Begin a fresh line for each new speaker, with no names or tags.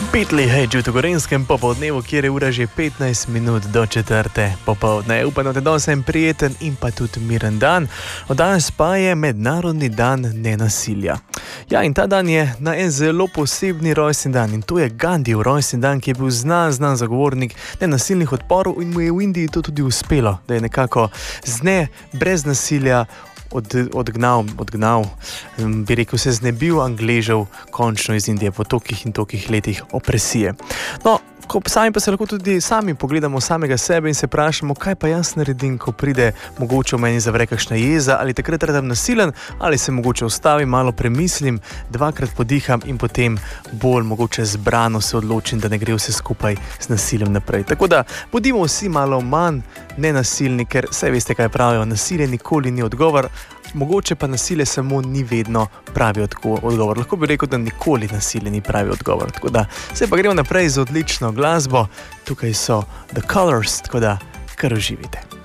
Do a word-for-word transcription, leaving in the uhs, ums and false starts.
Beatli, hej, čuto Gorenskem popoldnevu, kjer je ura že petnajst minut do četrte popoldne. Upam, da je danes en prijeten in pa tudi miren dan. Od danes pa je mednarodni dan nenasilja. Ja, in ta dan je na en zelo posebni rojstni dan in to je Gandhijev rojstni dan, ki je bil znan, znan zagovornik nenasilnih odporov in mu je v Indiji to tudi uspelo, da je nekako z ne, brez nasilja Od, odgnal, odgnal, bi rekel, se znebil Angležev končno iz Indije po tokih in tokih letih opresije. No, ko sami pa se lahko tudi sami pogledamo samega sebe in se vprašamo, kaj pa jaz naredim, ko pride mogoče v meni zavre kakšna jeza, ali takrat radam nasilen, ali se mogoče ustavim, malo premislim, dvakrat podiham in potem bolj mogoče zbrano se odločim, da ne gre vse skupaj z nasiljem naprej. Tako da bodimo vsi malo manj nenasilni, ker vse veste, kaj pravijo, nasilje nikoli ni odgovor, mogoče pa nasilje samo ni vedno pravi odgovor. Lahko bi rekel, da nikoli nasilje ni pravi odgovor. Tako da se pa gremo naprej z odlično glasbo. Tukaj so The Colors, tako da kar uživite.